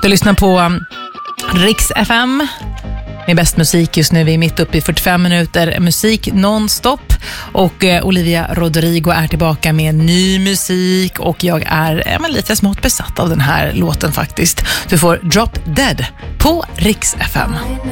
Du lyssnar på Rix FM med bäst musik just nu. Vi är mitt uppe i 45 minuter musik nonstop. Och Olivia Rodrigo är tillbaka med ny musik. Och jag är lite smått besatt av den här låten faktiskt. Du får Drop Dead på Rix FM.